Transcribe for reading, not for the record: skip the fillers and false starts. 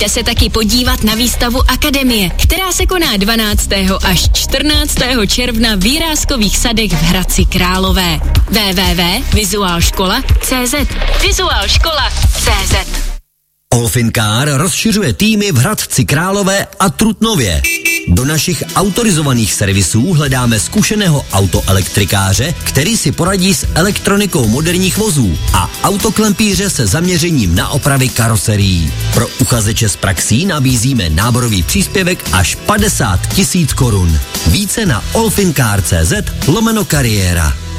Jde se taky podívat na výstavu Akademie, která se koná 12. až 14. června v Jiráskových sadech v Hradci Králové. www.vizualškola.cz Vizualškola.cz Olfinkár rozšiřuje týmy v Hradci Králové a Trutnově. Do našich autorizovaných servisů hledáme zkušeného autoelektrikáře, který si poradí s elektronikou moderních vozů a autoklempíře se zaměřením na opravy karoserií. Pro uchazeče s praxí nabízíme náborový příspěvek až 50 000 korun. Více na olfinkár.cz/kariéra.